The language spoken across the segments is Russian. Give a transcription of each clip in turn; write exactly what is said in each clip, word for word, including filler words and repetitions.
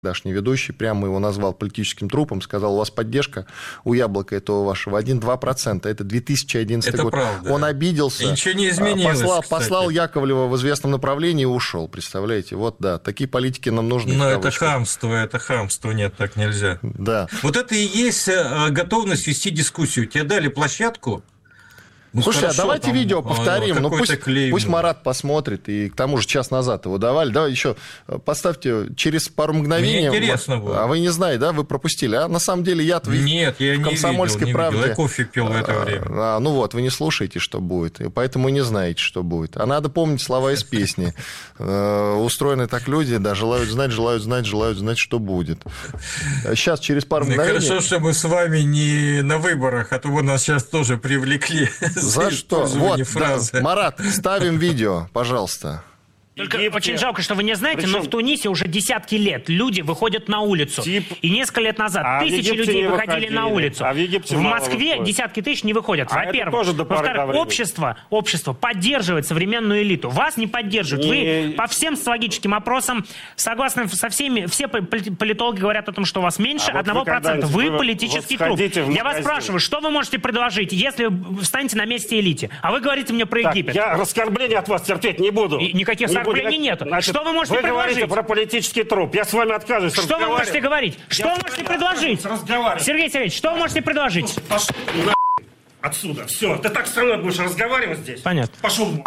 Тогдашний ведущий, прямо его назвал политическим трупом, сказал, у вас поддержка у Яблока этого вашего один-два процента, это две тысячи одиннадцатый это год. Правда. Он обиделся, и ничего не изменилось, послал, послал Яковлева в известном направлении и ушел, представляете? Вот, да, такие политики нам нужны. Но это хамство, это хамство, нет, так нельзя. Да. Вот это и есть готовность вести дискуссию. Тебе дали площадку. Ну, Слушай, хорошо, а давайте там, видео повторим. Ну, пусть, пусть Марат посмотрит, и к тому же час назад его давали. Давай еще поставьте через пару мгновений. Мне интересно было. А вы не знаете, да? Вы пропустили. А на самом деле я Нет, я в «Комсомольской не правде». видел. Я кофе пил в это время. А, ну вот, вы не слушаете, что будет, и поэтому не знаете, что будет. А надо помнить слова из песни. Устроены так люди, да, желают знать, желают знать, желают знать, что будет. Сейчас через пару мгновений... Хорошо, что мы с вами не на выборах, а то вы нас сейчас тоже привлекли. За что? Вот, да. Марат, ставим видео, пожалуйста. Только Египте. Очень жалко, что вы не знаете, Причем... но в Тунисе уже десятки лет люди выходят на улицу. Тип... И несколько лет назад а тысячи людей выходили, выходили на улицу. А в, в Москве выходит. Десятки тысяч не выходят. А Во-первых. Во-вторых, общество, общество поддерживает современную элиту. Вас не поддерживают. Не... Вы по всем социологическим опросам, согласно со всеми, все политологи говорят о том, что у вас меньше а одного процента. Вот вы, вы политический труп. Я вас спрашиваю, что вы можете предложить, если вы встанете на месте элите? А вы говорите мне про Египет. Так, я оскорбления от вас терпеть не буду. И никаких не оскорблений нет. Значит, что вы можете вы предложить? Вы говорите про политический труп. Я с вами отказываюсь Что вы можете говорить? Что вы можете предложить? Сергей Сергеевич, что вы можете предложить? Пошел на... отсюда. Все. Ты так со мной будешь разговаривать здесь? Понятно. Пошел на...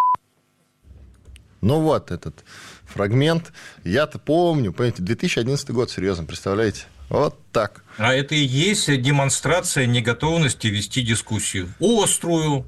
Ну вот этот фрагмент. Я-то помню, понимаете, две тысячи одиннадцатый год, серьезно, представляете? Вот так. А это и есть демонстрация неготовности вести дискуссию. Острую,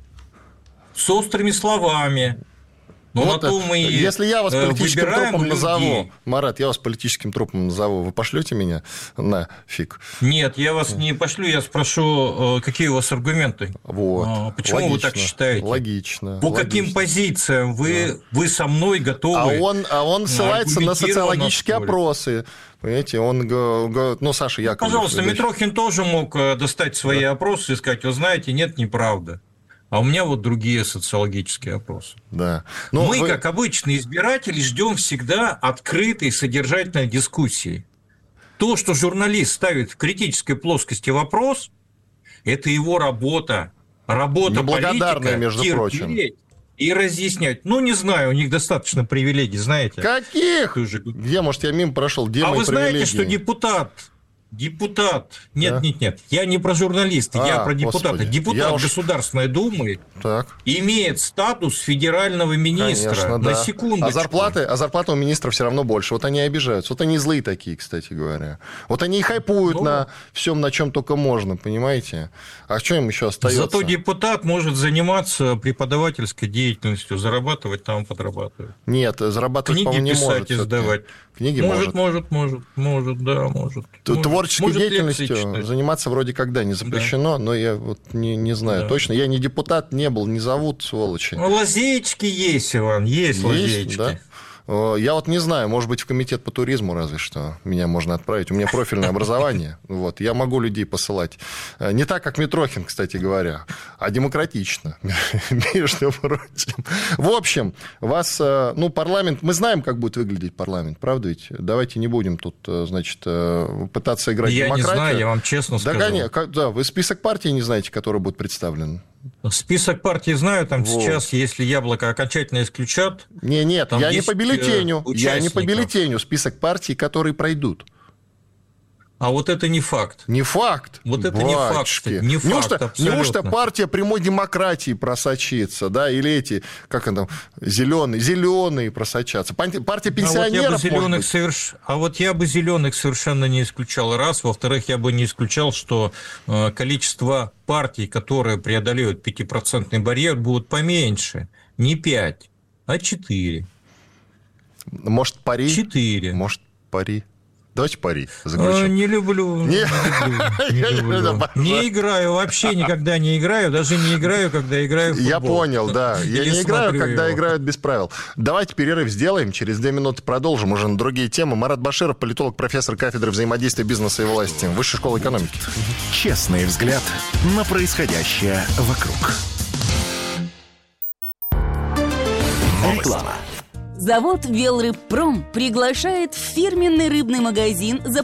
с острыми словами. Ну, вот, на то мы если я вас политическим трупом людей. назову, Марат, я вас политическим трупом назову, вы пошлете меня на фиг? Нет, я вас не пошлю, я спрошу, какие у вас аргументы. Вот. Почему логично, вы так считаете? Логично. По логично. каким позициям вы, да. вы со мной готовы? А он, а он ссылается на социологические спорить. опросы. Понимаете, он, ну, Саша Яковлев. Пожалуйста, Митрохин тоже мог достать свои да. опросы и сказать, вы знаете, нет, неправда. А у меня вот другие социологические опросы. Да. Но Мы, вы... как обычные избиратели, ждем всегда открытой, содержательной дискуссии. То, что журналист ставит в критической плоскости вопрос, это его работа. Работа политика, между прочим. И разъяснять. Ну, не знаю, у них достаточно привилегий, знаете. Каких? Же... Где, может, я мимо прошел? Где а мои вы привилегии? знаете, что депутат... Депутат. Нет, да? нет, нет. Я не про журналиста, а, я про депутата. Господи. Депутат уж... Государственной Думы так. имеет статус федерального министра. Конечно, на да. секундочку. А зарплаты, а зарплаты у министра все равно больше. Вот они обижаются. Вот они злые такие, кстати говоря. Вот они и хайпуют ну... на всем, на чем только можно, понимаете? А что им еще остается? Зато депутат может заниматься преподавательской деятельностью, зарабатывать там, подрабатывать. Нет, зарабатывать, книги по-моему, не писать может. И сдавать. Книги может, может. Может, может, может, да, может. Творческой может деятельностью заниматься вроде как да, не запрещено, да. но я вот не, не знаю да. точно. Я не депутат, не был, не зовут, сволочи. Ну, лазеечки есть, Иван, есть, есть лазеечки. Да? Я вот не знаю, может быть, в комитет по туризму разве что меня можно отправить. У меня профильное образование. Вот, я могу людей посылать. Не так, как Митрохин, кстати говоря, а демократично, между прочим. В общем, вас, ну, парламент... Мы знаем, как будет выглядеть парламент, правда ведь? Давайте не будем тут, значит, пытаться играть в демократию. Я не знаю, я вам честно скажу. Да, да, вы список партий не знаете, которые будут представлены? Список партий знаю, там вот. Сейчас, если Яблоко окончательно исключат... Не, нет, я не по бюллетеню, я не по бюллетеню, список партий, которые пройдут. А вот это не факт. Не факт. Вот это не факт. Не факт, неужто, неужто партия прямой демократии просочится, да, или эти, как она, зеленые, зеленые просочатся. Партия пенсионеров. А вот, зеленых соверш... а вот я бы зеленых совершенно не исключал. Раз. Во-вторых, я бы не исключал, что количество партий, которые преодолеют пятипроцентный барьер, будут поменьше. Не пять, а четыре. Может, пари? Четыре. Может, пари. Давайте пари. А, не люблю. Не, не, люблю, не, люблю. не играю, вообще никогда не играю, даже не играю, когда играю в футбол. Я понял, да. Я Или не играю, когда его. играют без правил. Давайте перерыв сделаем, через две минуты продолжим уже на другие темы. Марат Баширов, политолог, профессор кафедры взаимодействия бизнеса и власти, Высшей школы экономики. Честный взгляд на происходящее вокруг. Реклама. Завод «Велрыбпром» приглашает в фирменный рыбный магазин за